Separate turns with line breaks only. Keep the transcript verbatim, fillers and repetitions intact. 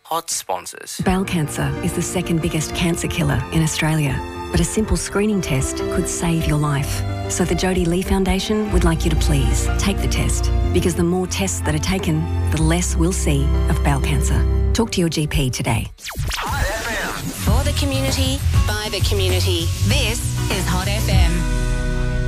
Hot sponsors.
Bowel cancer is the second biggest cancer killer in Australia, but a simple screening test could save your life. So the Jodie Lee Foundation would like you to please take the test, because the more tests that are taken, the less we'll see of bowel cancer. Talk to your G P today.
For the community, by the community. This is Hot F M.